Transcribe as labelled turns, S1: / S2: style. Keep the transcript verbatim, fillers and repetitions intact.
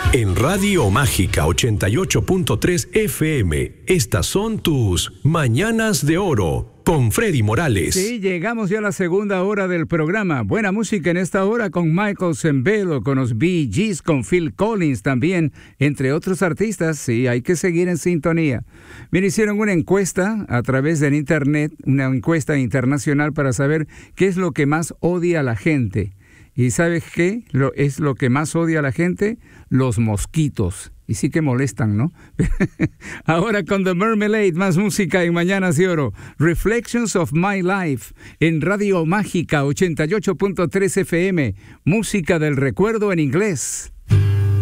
S1: En Radio Mágica ochenta y ocho punto tres F M, estas son tus Mañanas de Oro con Freddy Morales.
S2: Sí, llegamos ya a la segunda hora del programa. Buena música en esta hora con Michael Sembello, con los Bee Gees, con Phil Collins también, entre otros artistas. Sí, hay que seguir en sintonía. Mira, hicieron una encuesta a través del internet, una encuesta internacional para saber qué es lo que más odia a la gente. ¿Y sabes qué? Lo, es lo que más odia a la gente, los mosquitos. Y sí que molestan, ¿no? Ahora con The Mermelade, más música en Mañanas de Oro. Reflections of My Life en Radio Mágica ochenta y ocho punto tres F M. Música del recuerdo en inglés.